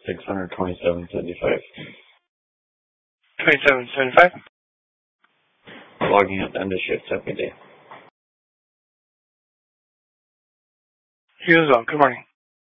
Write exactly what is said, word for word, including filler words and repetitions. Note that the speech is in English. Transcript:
six hundred twenty-seven seventy-five. twenty-seven seventy-five. Logging at the end of shift. Have a good day. You as well. Good morning.